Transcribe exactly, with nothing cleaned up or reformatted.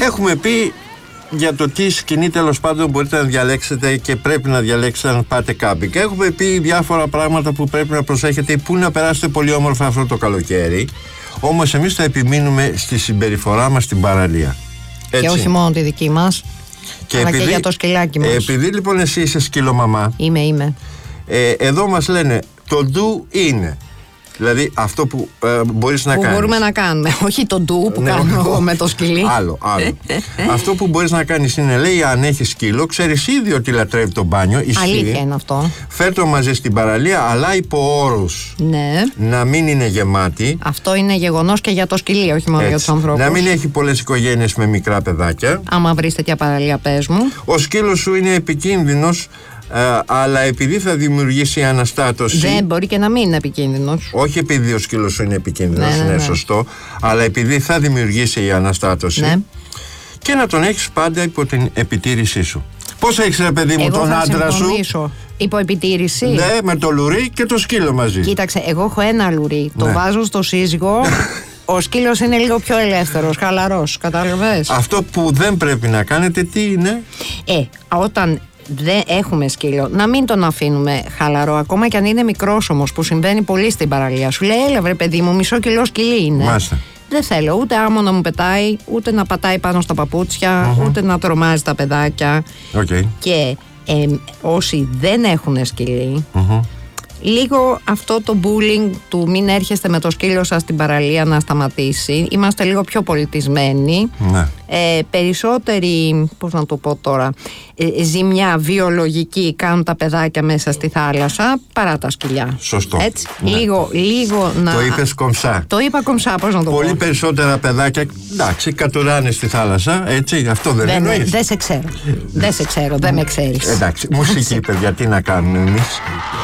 Έχουμε πει για το τι σκηνή τέλος πάντων μπορείτε να διαλέξετε και πρέπει να διαλέξετε αν πάτε κάμπινγκ. Έχουμε πει διάφορα πράγματα που πρέπει να προσέχετε, που να περάσετε πολύ όμορφα αυτό το καλοκαίρι. Όμως εμείς θα επιμείνουμε στη συμπεριφορά μας στην παραλία. Έτσι. Και όχι μόνο τη δική μας, και αλλά επειδή, και για το σκυλάκι μας. Επειδή λοιπόν εσύ είσαι σκυλομαμά. Είμαι, είμαι. Ε, εδώ μας λένε το ντου είναι. Δηλαδή αυτό που ε, μπορείς να που κάνεις. Που μπορούμε να κάνουμε. Όχι το ντου που ναι, κάνω εγώ με το σκυλί. Άλλο, άλλο. Αυτό που μπορείς να κάνεις είναι, λέει, αν έχεις σκύλο, ξέρεις ήδη ότι λατρεύει το μπάνιο. Ισχύει. Αλήθεια είναι αυτό. Φέρ' το μαζί στην παραλία, αλλά υπό όρους. Ναι. Να μην είναι γεμάτη. Αυτό είναι γεγονός και για το σκυλί, όχι μόνο έτσι, για τους ανθρώπους. Να μην έχει πολλές οικογένειες με μικρά παιδάκια. Άμα βρεις τέτοια παραλία, πες μου. Ο σκύλος σου είναι επικίνδυνος. Uh, αλλά επειδή θα δημιουργήσει αναστάτωση. Δεν μπορεί και να μην είναι επικίνδυνος. Όχι επειδή ο σκύλος σου είναι επικίνδυνος, ναι, ναι, ναι. Είναι σωστό. Αλλά επειδή θα δημιουργήσει η αναστάτωση. Ναι. Και να τον έχεις πάντα υπό την επιτήρησή σου. Πώς έχεις, ρε παιδί μου, εγώ τον άντρα σου? Υπό επιτήρηση. Ναι, με το λουρί και το σκύλο μαζί. Κοίταξε, εγώ έχω ένα λουρί. Ναι. Το βάζω στο σύζυγο. Ο σκύλος είναι λίγο πιο ελεύθερος, χαλαρός. Κατάλαβες? Αυτό που δεν πρέπει να κάνετε, τι είναι? Ε, όταν δεν έχουμε σκύλο, να μην τον αφήνουμε χαλαρό, ακόμα και αν είναι μικρός όμως, που συμβαίνει πολύ στην παραλία. Σου λέει, έλα βρε παιδί μου, μισό κιλό σκυλί είναι. Μάλιστα. Δεν θέλω ούτε άμμο να μου πετάει, ούτε να πατάει πάνω στα παπούτσια, uh-huh. ούτε να τρομάζει τα παιδάκια. Okay. Και ε, όσοι δεν έχουν σκυλί, uh-huh. λίγο αυτό το bullying του μην έρχεστε με το σκύλο σας στην παραλία να σταματήσει. Είμαστε λίγο πιο πολιτισμένοι. Ναι. Ε, περισσότερη, πώς να το πω τώρα, ε, ζημιά βιολογική κάνουν τα παιδάκια μέσα στη θάλασσα παρά τα σκυλιά. Σωστό. Έτσι. Ναι. Λίγο, λίγο να... Το είπες κομψά. Το είπα κομψά, πώς να το Πολύ πω. περισσότερα παιδάκια, εντάξει, κατουράνε στη θάλασσα, έτσι, αυτό δεν, δεν εννοείς. Δεν σε ξέρω. Δεν σε ξέρω, δεν με ξέρεις. Εντάξει, μουσική, παιδιά, τι να κάνουμε εμείς.